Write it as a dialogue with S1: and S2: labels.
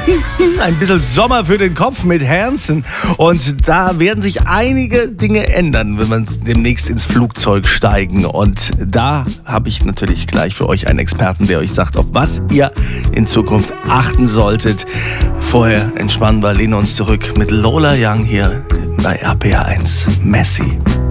S1: Ein bisschen Sommer für den Kopf mit Hanson. Und da werden sich einige Dinge ändern, wenn wir demnächst ins Flugzeug steigen. Und da habe ich natürlich gleich für euch einen Experten, der euch sagt, auf was ihr in Zukunft achten solltet. Vorher entspannen wir, lehnen uns zurück mit Lola Young hier bei RPR 1. Messi.